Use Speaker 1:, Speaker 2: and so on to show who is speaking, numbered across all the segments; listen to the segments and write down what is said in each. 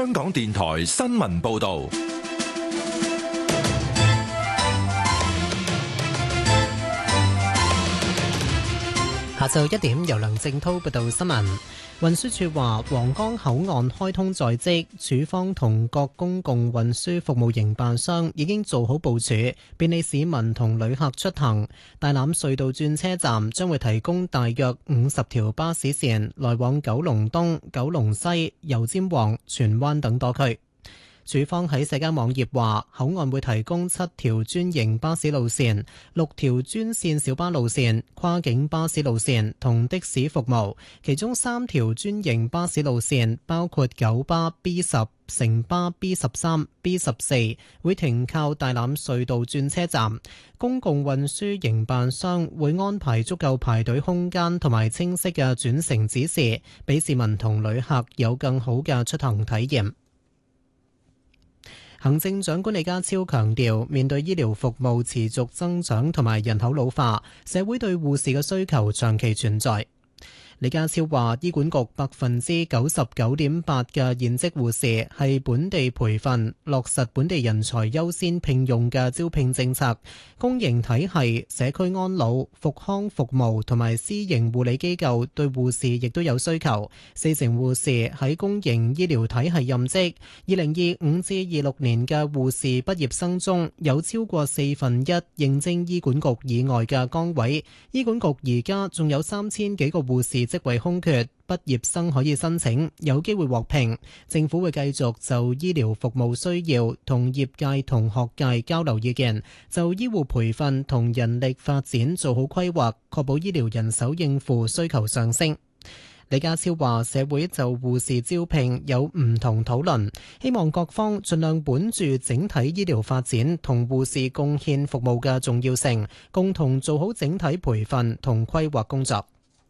Speaker 1: 香港電台新聞報道。
Speaker 2: 下晝1點，由梁正滔報道新聞。運輸署話，皇崗口岸開通在即，署方同各公共運輸服務營辦商已經做好部署，便利市民同旅客出行。大欖隧道轉車站將會提供大約50條巴士線，來往九龍東、九龍西、油尖旺、荃灣等多區。署方喺社交網頁話，口岸會提供7條專營巴士路線、6條專線小巴路線、跨境巴士路線同的士服務，其中3條專營巴士路線包括九巴 B10、城巴 B13、B14 會停靠大欖隧道轉車站。公共運輸營辦商會安排足夠排隊空間同埋清晰嘅轉乘指示，俾市民同旅客有更好嘅出行體驗。行政長官李家超強調，面對醫療服務持續增長同埋人口老化，社會對護士嘅需求長期存在。李家超話，醫管局99.8%嘅現職護士係本地培訓，落實本地人才優先聘用嘅招聘政策。公營體系、社區安老、復康服務同埋私營護理機構對護士亦都有需求。4成護士喺公營醫療體系任職。2025至26年嘅護士畢業生中，有超過1/4應徵醫管局以外嘅崗位。醫管局而家仲有3000幾個護士職位空缺，畢業生可以申請，有機會獲聘。政府會繼續就醫療服務需要同業界同學界交流意見，就醫護培訓同人力發展做好規劃，確保醫療人手應付需求上升。李家超話，社會就護士招聘有唔同討論，希望各方盡量本住整體醫療發展同護士貢獻服務嘅重要性，共同做好整體培訓同規劃工作。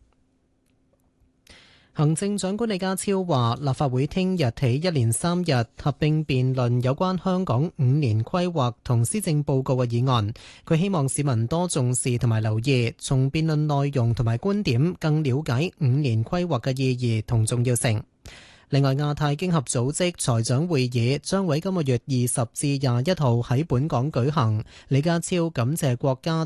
Speaker 2: 行政長官李家超話，立法會聽日起1連3日合併辯論有關香港5年規劃同施政報告嘅議案。佢希望市民多重視同埋留意，從辯論內容同埋觀點更了解5年規劃嘅意義同重要性。另外，亞太經合組織財長會議將會今個月20至21號喺本港舉行。李家超感謝國家